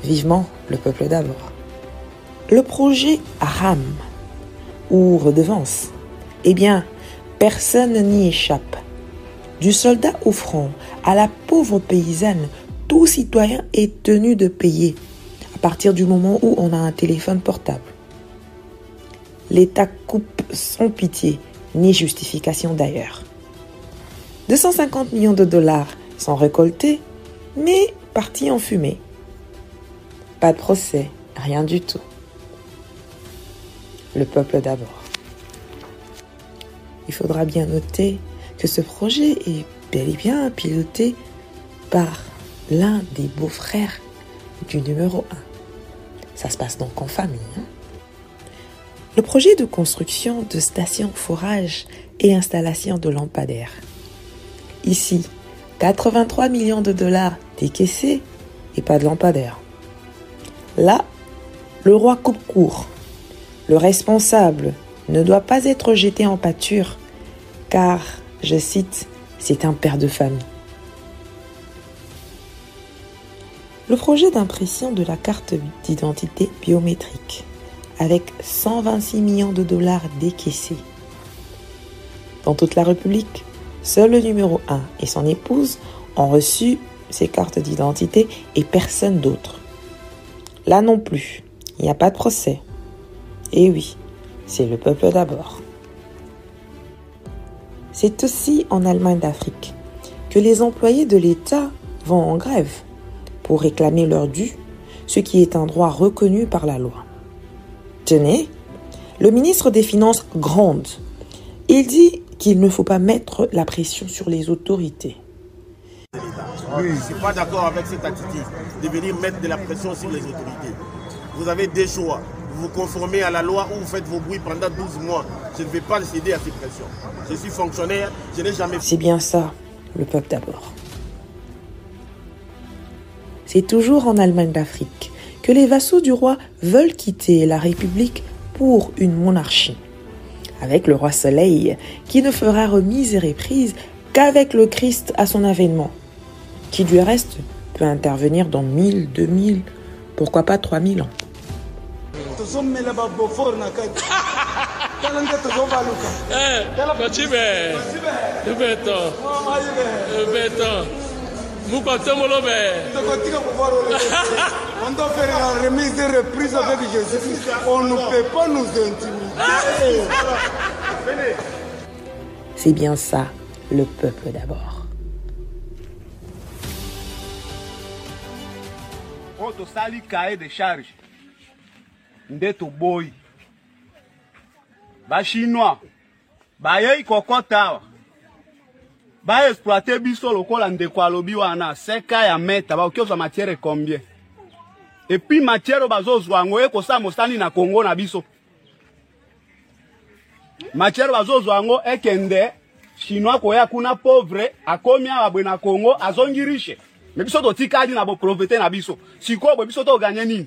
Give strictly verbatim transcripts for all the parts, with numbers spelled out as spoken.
Vivement le peuple d'abord. Le projet RAM ou redevance, eh bien, personne n'y échappe. Du soldat au front à la pauvre paysanne, tout citoyen est tenu de payer à partir du moment où on a un téléphone portable. L'État coupe sans pitié, ni justification d'ailleurs. deux cent cinquante millions de dollars sont récoltés, mais partis en fumée. Pas de procès, rien du tout. Le peuple d'abord. Il faudra bien noter que ce projet est bel et bien piloté par l'un des beaux-frères du numéro un. Ça se passe donc en famille. Hein? Le projet de construction de stations forage et installation de lampadaires. Ici, quatre-vingt-trois millions de dollars décaissés et pas de lampadaires. Là, le roi coupe court. Le responsable ne doit pas être jeté en pâture car, je cite, c'est un père de famille. Le projet d'impression de la carte d'identité biométrique avec cent vingt-six millions de dollars décaissés. Dans toute la République, seul le numéro un et son épouse ont reçu ces cartes d'identité et personne d'autre. Là non plus, il n'y a pas de procès. Et oui, c'est le peuple d'abord. C'est aussi en Allemagne d'Afrique que les employés de l'État vont en grève pour réclamer leur dû, ce qui est un droit reconnu par la loi. Tenez, le ministre des Finances gronde. Il dit qu'il ne faut pas mettre la pression sur les autorités. Oui, je ne suis pas d'accord avec cette attitude de venir mettre de la pression sur les autorités. Vous avez des choix. Vous vous conformez à la loi ou vous faites vos bruits pendant douze mois. Je ne vais pas céder à ces pressions. Je suis fonctionnaire, je n'ai jamais... C'est bien ça, le peuple d'abord. C'est toujours en Allemagne d'Afrique que les vassaux du roi veulent quitter la République pour une monarchie. Avec le roi Soleil, qui ne fera remise et reprise qu'avec le Christ à son avènement, qui du reste peut intervenir dans mille, deux mille, pourquoi pas trois mille ans. On doit faire la remise et reprise avec Jésus. On ne peut pas nous intimider. C'est bien ça, le peuple d'abord. Auto sali cahier de charge. Ndeto boy. Ba chinois. Ba yei kokota. Ba exploiter biso lokola ndeko alobi wana seka ya meta ba okioza matière combien. Et puis matière bazozwa ngo eko sa mostani na Congo na biso. Matière bazozwa ngo ekende chinois ko ya kuna pauvre akomi abwe na Congo azongi riche. Mais biso to tikadi na bo profiter na biso. Siko bo biso to gagner nini?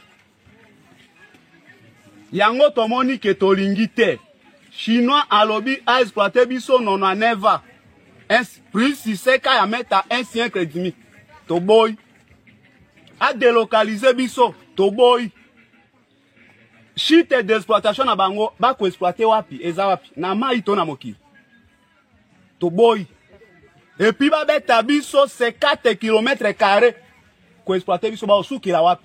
Yango tomoni ke tolingi te. Chinois alobi a exploiter biso nono neva. Plus si c'est qu'à mettre un siècle et demi, to boy, a délocaliser biso, to boy. Chite d'exploitation na bango, ba ko exploiter wapi, eza wapi, na ma ito na moki. To boy. Et puis ba beta biso cinquante kilomètres carrés, ko exploiter biso ba osuki la wapi.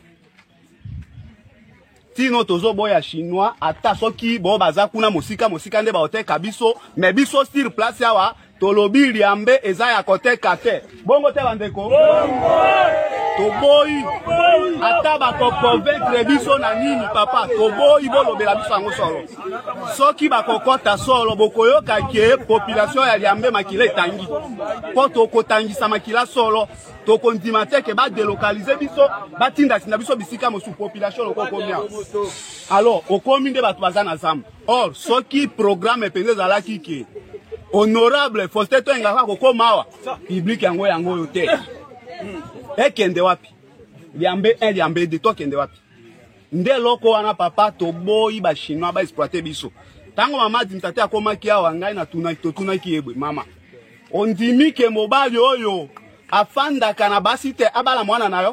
Tino tozo boya chinois, ata soki bo baza kuna mosika mosika nde ba oteka biso, mais biso sur place yawa. Tolobi liambe eza ya kote kate. Bongo te bandeko. Toboyi. Ata ba ko convaincre biso na nini papa. Toboyi bolobela biso ngo solo. Soki ba kokota solo bokoyoka ke population ya liambe makile tangi. Po to kotangisa makila solo. To kondimate ke ba délocaliser biso, ba tinda sinda biso bisika mo sous population loko combien. Alors, okomi nde batu bazana zamba. Or, soki programme pende za la kiki. Honorable Faustin Toengaka kokomawa public yango yango yote. Ekende wapi? Liambe un liambe de to kende wapi? Nde loko wana papa to boyi ba chinois ba exploiter biso. Tango mama dimtate akomaki awa ngai na tuna to tuna ki ebwe mama. Ondimi ke mobali oyo afanda kana basite abala mwana nayo.